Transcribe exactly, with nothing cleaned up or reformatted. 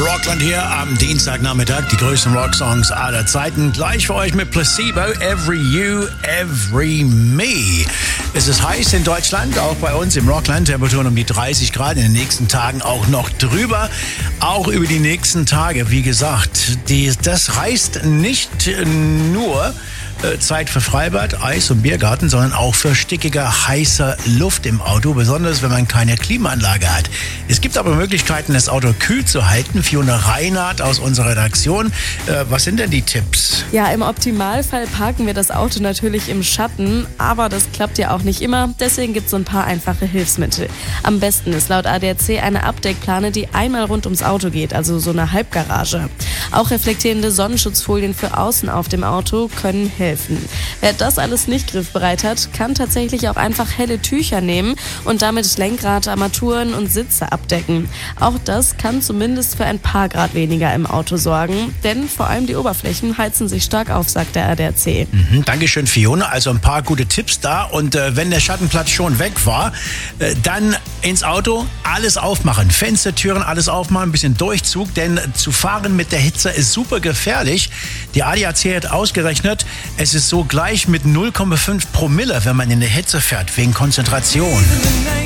Rockland hier am Dienstagnachmittag. Die größten Rocksongs aller Zeiten. Gleich für euch mit Placebo, Every You, Every Me. Es ist heiß in Deutschland, auch bei uns im Rockland. Temperaturen um die dreißig Grad, in den nächsten Tagen auch noch drüber. Auch über die nächsten Tage, wie gesagt. Die, das heißt nicht nur Zeit für Freibad, Eis und Biergarten, sondern auch für stickige, heiße Luft im Auto, besonders wenn man keine Klimaanlage hat. Es gibt aber Möglichkeiten, das Auto kühl zu halten. Fiona Reinhardt aus unserer Redaktion. Äh, was sind denn die Tipps? Ja, im Optimalfall parken wir das Auto natürlich im Schatten, aber das klappt ja auch nicht immer. Deswegen gibt es so ein paar einfache Hilfsmittel. Am besten ist laut A D A C eine Abdeckplane, die einmal rund ums Auto geht, also so eine Halbgarage. Auch reflektierende Sonnenschutzfolien für außen auf dem Auto können helfen. Wer das alles nicht griffbereit hat, kann tatsächlich auch einfach helle Tücher nehmen und damit Lenkrad, Armaturen und Sitze abdecken. Auch das kann zumindest für ein paar Grad weniger im Auto sorgen, denn vor allem die Oberflächen heizen sich stark auf, sagt der A D A C. Mhm, Dankeschön, Fiona. Also ein paar gute Tipps da. Und äh, wenn der Schattenplatz schon weg war, äh, dann ins Auto alles aufmachen. Fenster, Türen, alles aufmachen, ein bisschen Durchzug, denn zu fahren mit der Hitze ist super gefährlich. Die A D A C hat ausgerechnet, es ist so gleich mit null Komma fünf Promille, wenn man in der Hitze fährt, wegen Konzentration.